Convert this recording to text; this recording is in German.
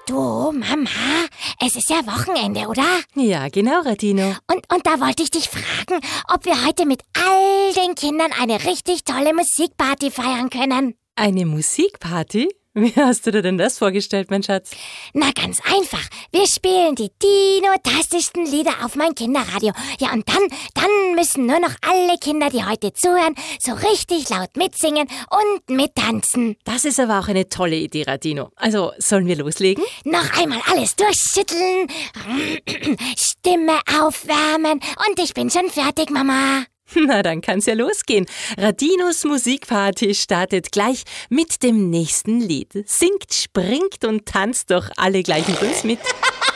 Du, Mama, es ist ja Wochenende, oder? Ja, genau, Radino. Und da wollte ich dich fragen, ob wir heute mit all den Kindern eine richtig tolle Musikparty feiern können. Eine Musikparty? Wie hast du dir denn das vorgestellt, mein Schatz? Na, ganz einfach. Wir spielen die dinotastischsten Lieder auf mein Kinderradio. Ja, und dann müssen nur noch alle Kinder, die heute zuhören, so richtig laut mitsingen und mittanzen. Das ist aber auch eine tolle Idee, Radino. Also, sollen wir loslegen? Noch einmal alles durchschütteln, Stimme aufwärmen und ich bin schon fertig, Mama. Na, dann kann's ja losgehen. Radinos Musikparty startet gleich mit dem nächsten Lied. Singt, springt und tanzt doch alle gleich mit uns mit.